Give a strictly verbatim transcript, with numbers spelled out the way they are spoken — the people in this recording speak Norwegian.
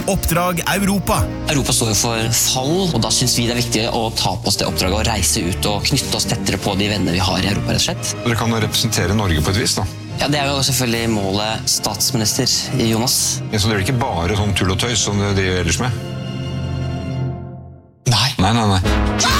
Oppdrag Europa. Europa står jo for fall, og da synes vi det er viktig å ta på oss det oppdraget og reise ut og knytte oss tettere på de venner vi har i Europa, rett og slett. Dere kan representere Norge på et vis, da. Ja, det er jo selvfølgelig målet statsminister Jonas. Ja, så det er ikke bare sånn tull og tøys som de driver ellers med? Nei. Nei, nei, nei.